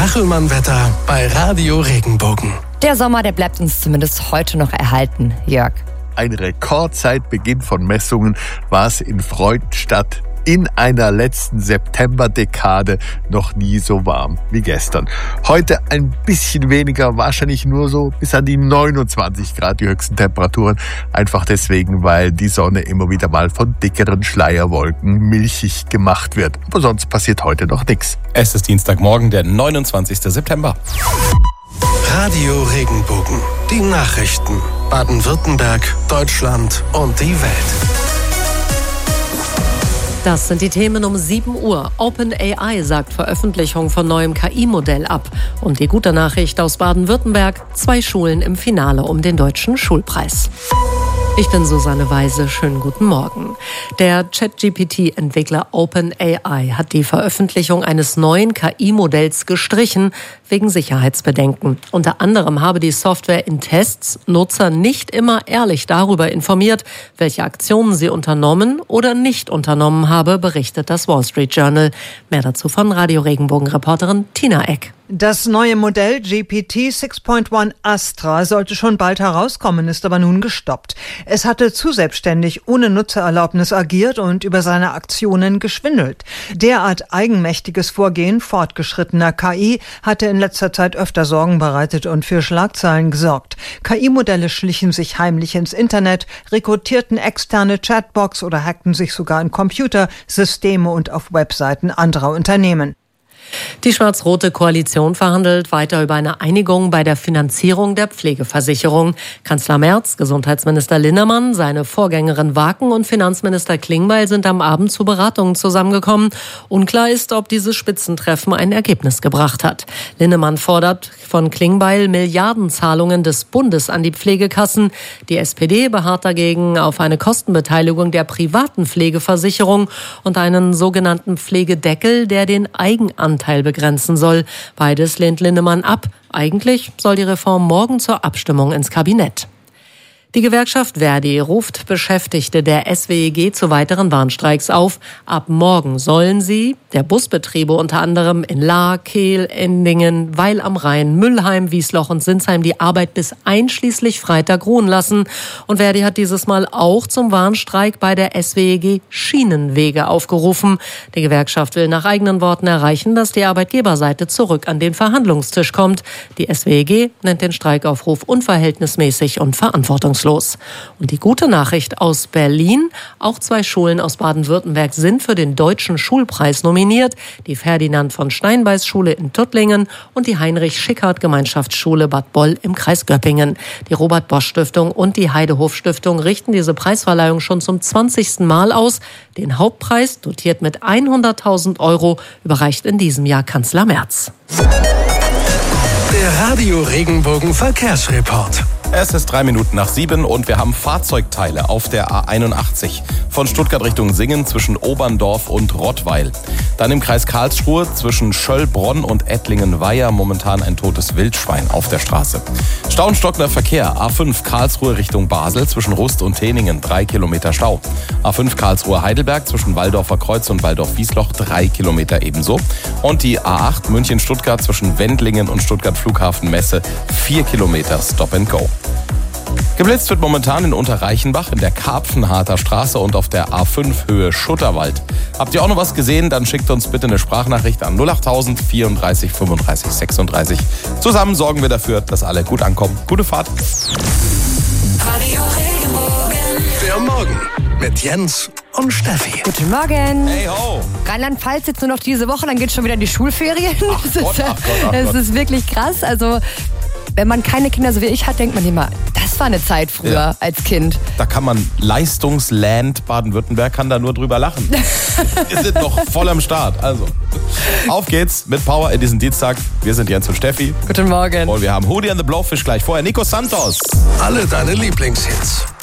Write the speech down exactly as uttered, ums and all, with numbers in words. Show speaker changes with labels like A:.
A: Kachelmann-Wetter bei Radio Regenbogen.
B: Der Sommer, der bleibt uns zumindest heute noch erhalten, Jörg.
C: Ein Rekordzeitbeginn von Messungen war es in Freudenstadt in einer letzten Septemberdekade noch nie so warm wie gestern. Heute ein bisschen weniger, wahrscheinlich nur so bis an die neunundzwanzig Grad die höchsten Temperaturen. Einfach deswegen, weil die Sonne immer wieder mal von dickeren Schleierwolken milchig gemacht wird. Aber sonst passiert heute noch nichts.
D: Es ist Dienstagmorgen, der neunundzwanzigster September.
A: Radio Regenbogen. Die Nachrichten. Baden-Württemberg, Deutschland und die Welt.
E: Das sind die Themen um sieben Uhr. OpenAI sagt Veröffentlichung von neuem K I-Modell ab. Und die gute Nachricht aus Baden-Württemberg: zwei Schulen im Finale um den Deutschen Schulpreis. Ich bin Susanne Weise, schönen guten Morgen. Der Chat-G P T-Entwickler OpenAI hat die Veröffentlichung eines neuen K I-Modells gestrichen, wegen Sicherheitsbedenken. Unter anderem habe die Software in Tests Nutzer nicht immer ehrlich darüber informiert, welche Aktionen sie unternommen oder nicht unternommen habe, berichtet das Wall Street Journal. Mehr dazu von Radio Regenbogen-Reporterin Tina Eck.
F: Das neue Modell G P T sechs Punkt eins Astra sollte schon bald herauskommen, ist aber nun gestoppt. Es hatte zu selbstständig ohne Nutzererlaubnis agiert und über seine Aktionen geschwindelt. Derart eigenmächtiges Vorgehen fortgeschrittener K I hatte in letzter Zeit öfter Sorgen bereitet und für Schlagzeilen gesorgt. K I-Modelle schlichen sich heimlich ins Internet, rekrutierten externe Chatbots oder hackten sich sogar in Computer, Systeme und auf Webseiten anderer Unternehmen.
E: Die schwarz-rote Koalition verhandelt weiter über eine Einigung bei der Finanzierung der Pflegeversicherung. Kanzler Merz, Gesundheitsminister Linnemann, seine Vorgängerin Waken und Finanzminister Klingbeil sind am Abend zu Beratungen zusammengekommen. Unklar ist, ob dieses Spitzentreffen ein Ergebnis gebracht hat. Linnemann fordert von Klingbeil Milliardenzahlungen des Bundes an die Pflegekassen. Die S P D beharrt dagegen auf eine Kostenbeteiligung der privaten Pflegeversicherung und einen sogenannten Pflegedeckel, der den Eigenanteil Teil begrenzen soll. Beides lehnt Linnemann ab. Eigentlich soll die Reform morgen zur Abstimmung ins Kabinett. Die Gewerkschaft Verdi ruft Beschäftigte der S W E G zu weiteren Warnstreiks auf. Ab morgen sollen sie, der Busbetriebe unter anderem in Lahr, Kehl, Endingen, Weil am Rhein, Müllheim, Wiesloch und Sinsheim, die Arbeit bis einschließlich Freitag ruhen lassen. Und Verdi hat dieses Mal auch zum Warnstreik bei der S W E G Schienenwege aufgerufen. Die Gewerkschaft will nach eigenen Worten erreichen, dass die Arbeitgeberseite zurück an den Verhandlungstisch kommt. Die S W E G nennt den Streikaufruf unverhältnismäßig und verantwortungslos. Und die gute Nachricht aus Berlin: Auch zwei Schulen aus Baden-Württemberg sind für den Deutschen Schulpreis nominiert. Die Ferdinand von Steinbeis Schule in Tuttlingen und die Heinrich-Schickhardt-Gemeinschaftsschule Bad Boll im Kreis Göppingen. Die Robert-Bosch-Stiftung und die Heidehof-Stiftung richten diese Preisverleihung schon zum zwanzigsten Mal aus. Den Hauptpreis, dotiert mit hunderttausend Euro, überreicht in diesem Jahr Kanzler Merz.
A: Der Radio Regenbogen Verkehrsreport.
D: Es ist drei Minuten nach sieben und wir haben Fahrzeugteile auf der A einundachtzig von Stuttgart Richtung Singen zwischen Oberndorf und Rottweil. Dann im Kreis Karlsruhe zwischen Schöllbronn und Ettlingen-Weiher momentan ein totes Wildschwein auf der Straße. Stau und stockender Verkehr. A fünf Karlsruhe Richtung Basel zwischen Rust und Teningen, drei Kilometer Stau. A fünf Karlsruhe-Heidelberg zwischen Waldorfer Kreuz und Waldorf-Wiesloch, drei Kilometer ebenso. Und die A acht München-Stuttgart zwischen Wendlingen und Stuttgart Flughafen-Messe, vier Kilometer Stop and Go. Geblitzt wird momentan in Unterreichenbach, in der Karpfenharter Straße und auf der A fünf Höhe Schutterwald. Habt ihr auch noch was gesehen? Dann schickt uns bitte eine Sprachnachricht an null achttausend vierunddreißig fünfunddreißig sechsunddreißig. Zusammen sorgen wir dafür, dass alle gut ankommen. Gute Fahrt.
A: Radio Regenbogen. Der Morgen mit Jens und Steffi.
B: Guten Morgen.
D: Hey ho!
B: Rheinland-Pfalz jetzt nur noch diese Woche, dann geht schon wieder in die Schulferien.
D: Ach
B: das
D: Gott,
B: ist,
D: ach Gott, ach
B: das
D: Gott.
B: ist wirklich krass. Also wenn man keine Kinder so wie ich hat, denkt man immer, das war eine Zeit früher
D: Ja.
B: als Kind.
D: Da kann man, Leistungsland Baden-Württemberg kann da nur drüber lachen. Wir sind noch voll am Start. Also, auf geht's mit Power in diesen Dienstag. Wir sind Jens und Steffi.
B: Guten Morgen.
D: Und wir haben Hootie and the Blowfish gleich. Vorher Nico Santos.
A: Alle deine Lieblingshits.